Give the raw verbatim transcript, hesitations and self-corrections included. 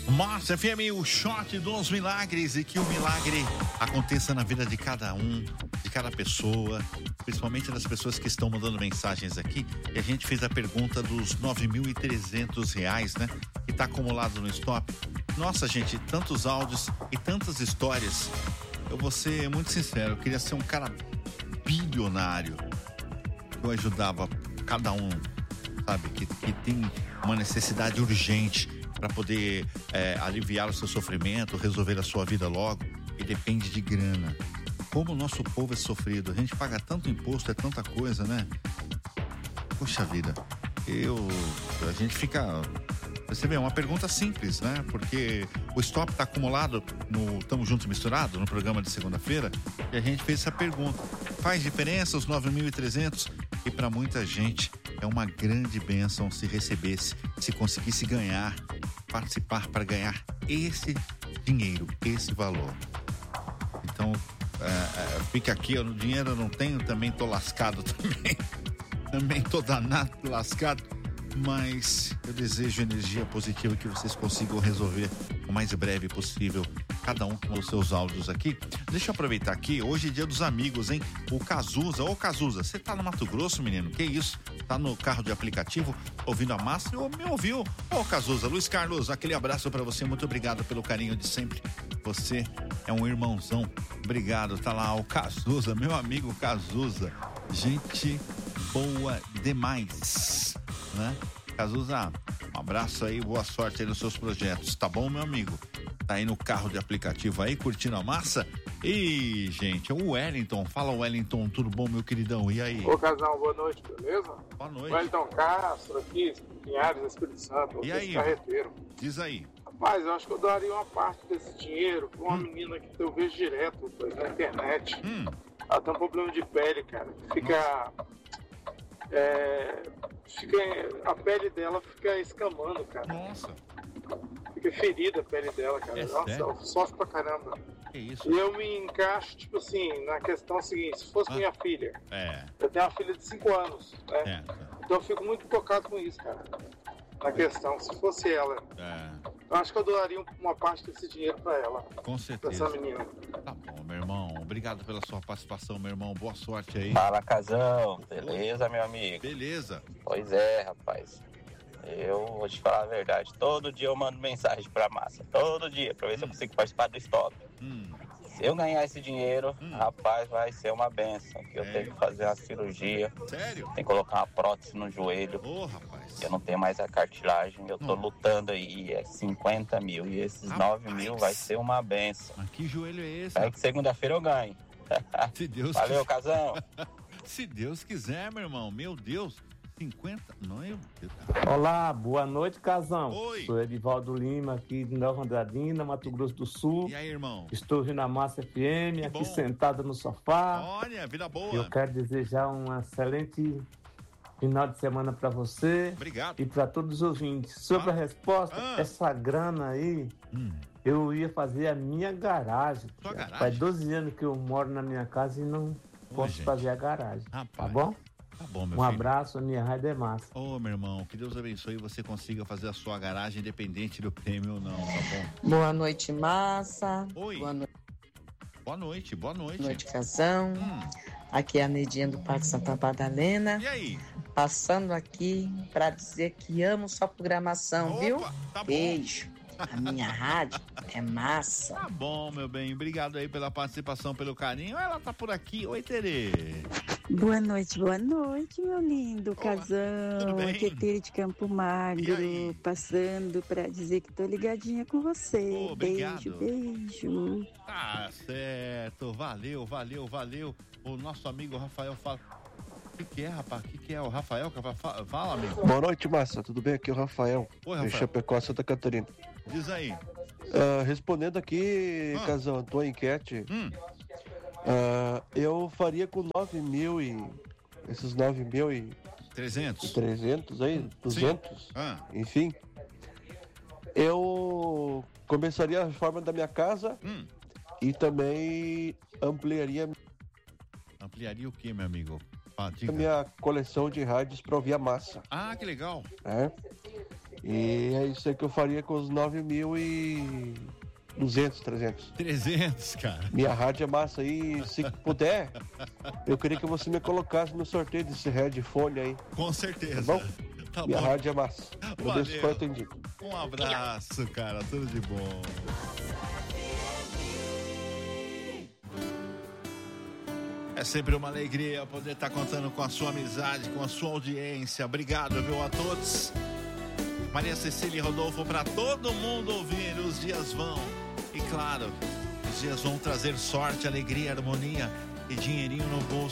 Massa F M, o shot dos milagres, e que o milagre aconteça na vida de cada um, de cada pessoa, principalmente das pessoas que estão mandando mensagens aqui. E a gente fez a pergunta dos nove mil e trezentos reais, né? Que tá acumulado no stop. Nossa, gente, tantos áudios e tantas histórias. Eu vou ser muito sincero, eu queria ser um cara bilionário. Eu ajudava cada um, sabe, que, que tem uma necessidade urgente para poder é, aliviar o seu sofrimento, resolver a sua vida logo, e depende de grana. Como o nosso povo é sofrido, a gente paga tanto imposto, é tanta coisa, né? Puxa vida, eu, a gente fica, você vê, é uma pergunta simples, né? Porque o stop tá acumulado no Tamo Junto Misturado, no programa de segunda-feira, e a gente fez essa pergunta. Faz diferença os nove mil e trezentos? E para muita gente é uma grande bênção se recebesse, se conseguisse ganhar, participar para ganhar esse dinheiro, esse valor. Então, é, é, fica aqui, eu no dinheiro eu não tenho, também tô lascado também, também tô danado, lascado, mas eu desejo energia positiva, que vocês consigam resolver o mais breve possível, cada um com os seus áudios aqui. Deixa eu aproveitar aqui, hoje é dia dos amigos, hein? O Cazuza, ô Cazuza, você tá no Mato Grosso, menino? Que isso? Tá no carro de aplicativo, ouvindo a massa, ou me ouviu? Ô Cazuza, Luiz Carlos, aquele abraço pra você, muito obrigado pelo carinho de sempre. Você é um irmãozão, obrigado. Tá lá o Cazuza, meu amigo Cazuza, gente boa demais, né? Cazuza, um abraço aí, boa sorte aí nos seus projetos, tá bom, meu amigo? Tá aí no carro de aplicativo aí, curtindo a massa. E, gente, o Wellington, fala Wellington, tudo bom, meu queridão? E aí? Ô, Casal, boa noite, beleza? Boa noite. Wellington Castro aqui, Pinhares, Espírito Santo, e aí? Carreteiro. Diz aí. Rapaz, eu acho que eu daria uma parte desse dinheiro pra uma hum. menina que eu vejo direto na internet. Hum. Ela tem um problema de pele, cara. Fica... É, fica, a pele dela fica escamando, cara. Nossa. Fica ferida a pele dela, cara. É Nossa, sério? ela sofre pra caramba. Que isso? E eu me encaixo, tipo assim, na questão seguinte: se fosse ah. minha filha, é. eu tenho uma filha de cinco anos, né? É. Então eu fico muito tocado com isso, cara. Na questão, se fosse ela. É. Eu acho que eu doaria uma parte desse dinheiro pra ela. Com certeza. Pra essa menina. Tá bom, meu irmão. Obrigado pela sua participação, meu irmão. Boa sorte aí. Fala, Casão. Beleza, meu amigo? Beleza. Pois é, rapaz. Eu vou te falar a verdade. Todo dia eu mando mensagem pra massa. Todo dia, pra ver hum. se eu consigo participar do stop. Hum. Se eu ganhar esse dinheiro, hum. rapaz, vai ser uma benção. Que eu é. tenho que fazer uma cirurgia. Sério? Tem que colocar uma prótese no joelho. Ô, oh, rapaz. Eu não tenho mais a cartilagem. Eu tô hum. lutando aí. É cinquenta mil. E esses nove mil vai ser uma benção. Mas que joelho é esse? É que segunda-feira eu ganho. Se Deus Valeu, quiser. Casão. Se Deus quiser, meu irmão. Meu Deus. cinquenta? Não, eu... Olá, boa noite, Casão. Oi. Sou Edivaldo Lima, aqui de Nova Andradina, Mato Grosso do Sul. E aí, irmão? Estou ouvindo a Massa F M, que aqui bom. sentado no sofá. Olha, vida boa. Eu quero desejar um excelente final de semana para você. Obrigado. E para todos os ouvintes. Sobre ah. a resposta, ah. essa grana aí, hum. eu ia fazer a minha garagem. Sua garagem? Faz doze anos que eu moro na minha casa e não Ô, posso gente. fazer a garagem. Rapaz. Tá bom? Tá bom, meu um filho. abraço, a minha rádio é massa. Ô, oh, meu irmão, que Deus abençoe e você consiga fazer a sua garagem independente do prêmio ou não, tá bom? Boa noite, massa. Oi. Boa, no... boa noite, boa noite. Boa noite, Casão. Hum. Aqui é a Nedinha do Parque Santa Madalena. E aí? Passando aqui pra dizer que amo sua programação, Opa, viu? Tá Beijo. A minha rádio é massa. Tá bom, meu bem. Obrigado aí pela participação, pelo carinho. Ela tá por aqui. Oi, Terê. Boa noite, boa noite, meu lindo Olá, Casão. Aqui é Tere de Campo Magro, passando pra dizer que tô ligadinha com você. Oh, beijo, beijo. Tá certo, valeu, valeu, valeu. O nosso amigo Rafael fala... O que, que é, rapaz? O que, que é? O Rafael? Fala, fala, amigo. Boa noite, massa. Tudo bem? Aqui é o Rafael. Oi, Rafael. De Chapecó, Santa Catarina. Diz aí. Uh, respondendo aqui, ah. Casão, a tua enquete, hum. uh, eu faria com nove mil e... Esses nove mil e... trezentos. trezentos aí, duzentos. Ah. Enfim. Eu começaria a reforma da minha casa hum. e também ampliaria... Ampliaria o que, meu amigo? Ah, a minha coleção de rádios para ouvir a massa. Ah, que legal. É. E é isso aí que eu faria com os nove mil e duzentos, trezentos. trezentos, cara. Minha rádio é massa aí. Se puder, eu queria que você me colocasse no sorteio desse headphone aí. Com certeza. Tá bom? Tá Minha bom. rádio é massa. Eu Valeu. deixo quanto eu indico. Um abraço, cara. Tudo de bom. É sempre uma alegria poder estar contando com a sua amizade, com a sua audiência. Obrigado, viu, a todos. Maria Cecília e Rodolfo, para todo mundo ouvir, os dias vão. E claro, os dias vão trazer sorte, alegria, harmonia e dinheirinho no bolso.